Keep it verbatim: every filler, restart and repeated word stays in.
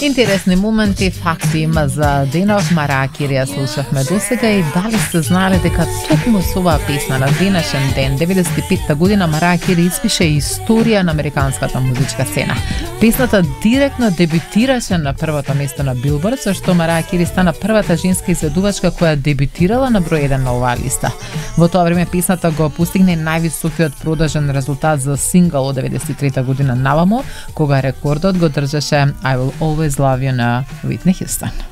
Интересни моменти, факти има за денов. Мараа Кери ја слушавме досега и дали сте знали дека токму со оваа песна на денешен ден, деветдесет и петта година, Мараа Кери испише историја на американската музичка сцена. Песната директно дебютираше на првото место на Билборд, со што Мараа Кери стана првата женска изведувачка која дебютирала на број еден на оваа листа. Во тоа време песната го постигне највисокиот продажен резултат за сингл од деветдесет и трета година наваму, кога рекордот го држеше I Will Always Love You на Whitney Houston.